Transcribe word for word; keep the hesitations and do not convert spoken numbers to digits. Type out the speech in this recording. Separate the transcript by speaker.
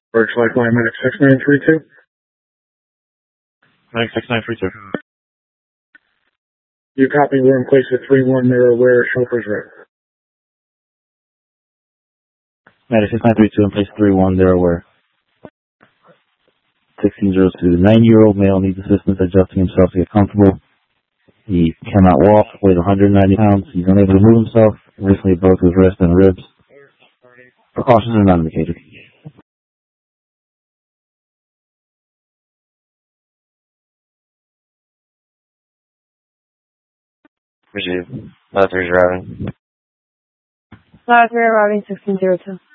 Speaker 1: Birch Lifeline, Medic six nine three two.
Speaker 2: Medic six nine three two.
Speaker 1: You copy, we're in place at three one, they're aware, chauffeur's right.
Speaker 2: Medic six nine three two in place three one, they're aware. sixteen oh two, nine-year-old male needs assistance adjusting himself to get comfortable. He cannot walk, weighs one hundred ninety pounds, he's unable to move himself, recently broke his wrist and ribs. Precautions are not indicated.
Speaker 3: Receive. Last three driving.
Speaker 4: Last three arriving sixteen oh two.